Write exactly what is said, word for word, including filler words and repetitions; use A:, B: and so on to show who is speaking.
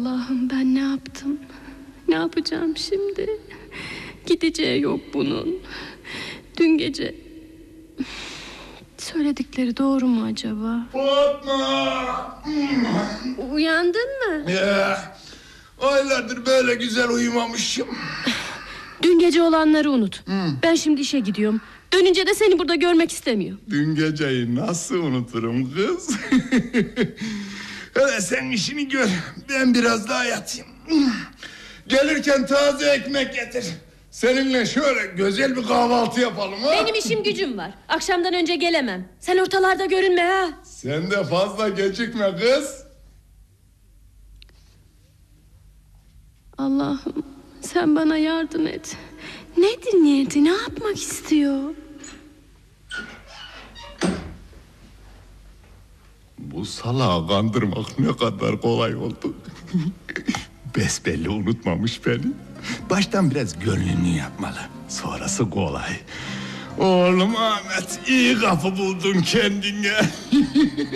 A: Allah'ım, ben ne yaptım? Ne yapacağım şimdi? Gideceği yok bunun. Dün gece söyledikleri doğru mu acaba?
B: Fatma!
A: Uyandın mı?
B: Ya, aylardır böyle güzel uyumamışım.
A: Dün gece olanları unut.
B: Hı.
A: Ben şimdi işe gidiyorum. Dönünce de seni burada görmek istemiyorum.
B: Dün geceyi nasıl unuturum kız? Hele sen işini gör. Ben biraz daha yatayım. Gelirken taze ekmek getir. Seninle şöyle güzel bir kahvaltı yapalım ha.
A: Benim işim gücüm var. Akşamdan önce gelemem. Sen ortalarda görünme ha.
B: Sen de fazla gecikme kız.
A: Allah'ım, sen bana yardım et. Nedir niyeti? Ne yapmak istiyor?
B: Bu salağı kandırmak ne kadar kolay oldu. Besbelli unutmamış beni. Baştan biraz gönlünü yapmalı. Sonrası kolay. Oğlum Ahmet, iyi kapı buldun kendine.